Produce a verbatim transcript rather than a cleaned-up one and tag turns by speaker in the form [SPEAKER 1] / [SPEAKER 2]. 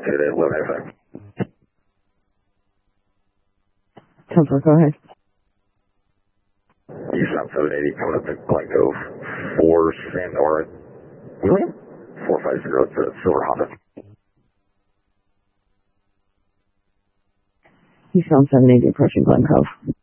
[SPEAKER 1] to the eleven oh five.
[SPEAKER 2] ten four, go ahead.
[SPEAKER 1] Eastbound seven eighty coming up to Glen Cove. four San Nora. William? four five zero, it's a silver Honda.
[SPEAKER 2] Eastbound seven eighty approaching Glen Cove.